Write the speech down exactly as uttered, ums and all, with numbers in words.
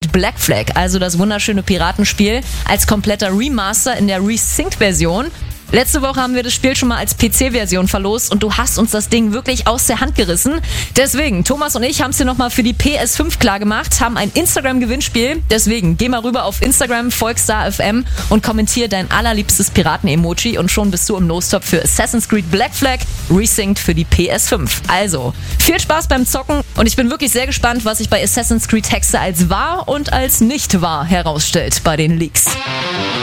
Creed Black Flag, also das wunderschöne Piratenspiel, als kompletter Remaster in der Resynced-Version. Letzte Woche haben wir das Spiel schon mal als P C-Version verlost und du hast uns das Ding wirklich aus der Hand gerissen. Deswegen, Thomas und ich haben es dir nochmal für die P S fünf klar gemacht, haben ein Instagram-Gewinnspiel. Deswegen, geh mal rüber auf Instagram, folg Star F M und kommentier dein allerliebstes Piraten-Emoji und schon bist du im Lostop für Assassin's Creed Black Flag Resynced für die P S fünf. Also, viel Spaß beim Zocken und ich bin wirklich sehr gespannt, was sich bei Assassin's Creed Hexe als wahr und als nicht wahr herausstellt bei den Leaks.